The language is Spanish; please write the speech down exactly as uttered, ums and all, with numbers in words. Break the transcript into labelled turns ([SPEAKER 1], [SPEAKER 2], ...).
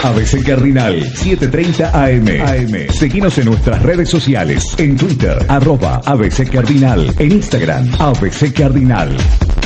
[SPEAKER 1] A B C Cardinal, siete treinta A M. A M. Seguinos en nuestras redes sociales. En Twitter, arroba A B C Cardinal. En Instagram, A B C Cardinal.